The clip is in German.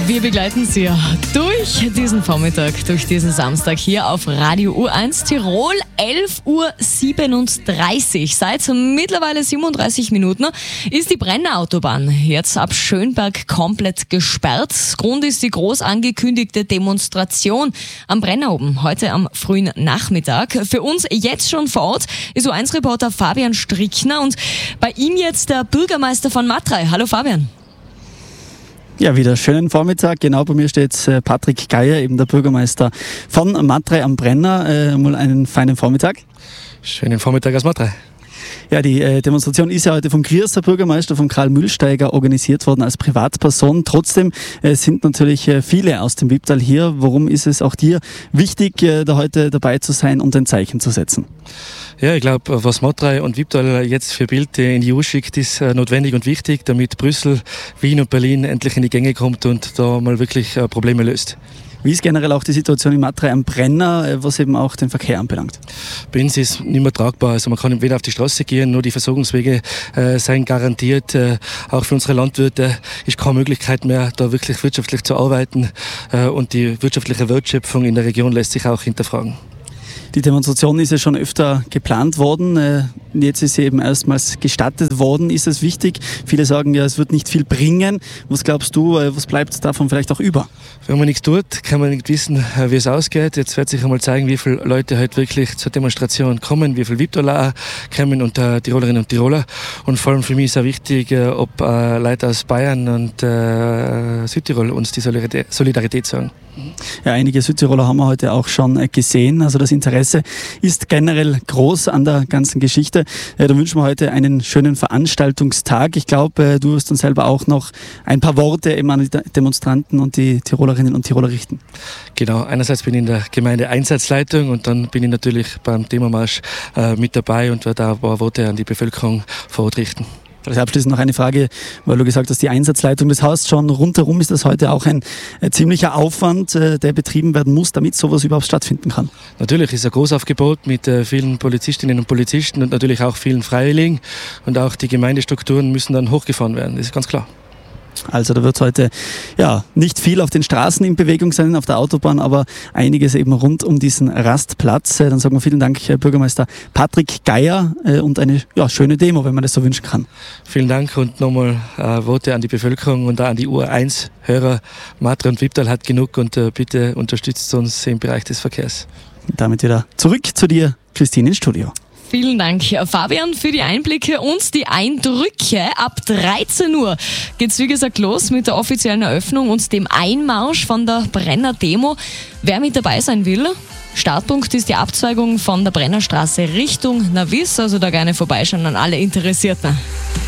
Wir begleiten Sie durch diesen Vormittag, durch diesen Samstag hier auf Radio U1 Tirol, 11:37 Uhr. Seit mittlerweile 37 Minuten ist die Brenner-Autobahn jetzt ab Schönberg komplett gesperrt. Grund ist die groß angekündigte Demonstration am Brenner oben, heute am frühen Nachmittag. Für uns jetzt schon vor Ort ist U1-Reporter Fabian Strickner und bei ihm jetzt der Bürgermeister von Matrei. Hallo Fabian. Ja, wieder schönen Vormittag. Genau, bei mir steht Patrick Geier, eben der Bürgermeister von Matrei am Brenner. Mal einen feinen Vormittag. Schönen Vormittag aus Matrei. Ja, die Demonstration ist ja heute vom Grierser Bürgermeister, von Karl Mühlsteiger, organisiert worden als Privatperson. Trotzdem sind natürlich viele aus dem Wipptal hier. Warum ist es auch dir wichtig, da heute dabei zu sein und ein Zeichen zu setzen? Ja, ich glaube, was Matrei und Wipptal jetzt für Bild in die EU schickt, ist notwendig und wichtig, damit Brüssel, Wien und Berlin endlich in die Gänge kommt und da mal wirklich Probleme löst. Wie ist generell auch die Situation in Matrei am Brenner, was eben auch den Verkehr anbelangt? Bei uns ist es nicht mehr tragbar. Also man kann weder auf die Straße gehen, nur die Versorgungswege seien garantiert. Auch für unsere Landwirte ist keine Möglichkeit mehr, da wirklich wirtschaftlich zu arbeiten. Und die wirtschaftliche Wertschöpfung in der Region lässt sich auch hinterfragen. Die Demonstration ist ja schon öfter geplant worden. Jetzt ist sie eben erstmals gestattet worden. Ist es wichtig? Viele sagen ja, es wird nicht viel bringen. Was glaubst du, was bleibt davon vielleicht auch über? Wenn man nichts tut, kann man nicht wissen, wie es ausgeht. Jetzt wird sich einmal zeigen, wie viele Leute halt wirklich zur Demonstration kommen, wie viele Wipptaler kommen und Tirolerinnen und Tiroler. Und vor allem für mich ist auch wichtig, ob Leute aus Bayern und Südtirol uns die Solidarität sagen. Ja, einige Südtiroler haben wir heute auch schon gesehen. Also das Interesse ist generell groß an der ganzen Geschichte. Da wünschen wir heute einen schönen Veranstaltungstag. Ich glaube, du wirst uns selber auch noch ein paar Worte eben an die Demonstranten und die Tirolerinnen und Tiroler richten. Genau, einerseits bin ich in der Gemeindeeinsatzleitung und dann bin ich natürlich beim Themenmarsch mit dabei und werde auch ein paar Worte an die Bevölkerung vor Ort richten. Vielleicht abschließend noch eine Frage, weil du gesagt hast, die Einsatzleitung, das heißt schon rundherum ist das heute auch ein ziemlicher Aufwand, der betrieben werden muss, damit sowas überhaupt stattfinden kann. Natürlich ist ein Großaufgebot mit vielen Polizistinnen und Polizisten und natürlich auch vielen Freiwilligen und auch die Gemeindestrukturen müssen dann hochgefahren werden, das ist ganz klar. Also da wird heute ja nicht viel auf den Straßen in Bewegung sein, auf der Autobahn, aber einiges eben rund um diesen Rastplatz. Dann sagen wir vielen Dank, Bürgermeister Patrick Geier, und eine schöne Demo, wenn man das so wünschen kann. Vielen Dank und nochmal Worte an die Bevölkerung und auch an die U1-Hörer. Matrei und Wipptal hat genug und bitte unterstützt uns im Bereich des Verkehrs. Und damit wieder zurück zu dir, Christine, ins Studio. Vielen Dank, Fabian, für die Einblicke und die Eindrücke. Ab 13 Uhr geht's wie gesagt los mit der offiziellen Eröffnung und dem Einmarsch von der Brenner Demo. Wer mit dabei sein will, Startpunkt ist die Abzweigung von der Brennerstraße Richtung Navis, also da gerne vorbeischauen an alle Interessierten.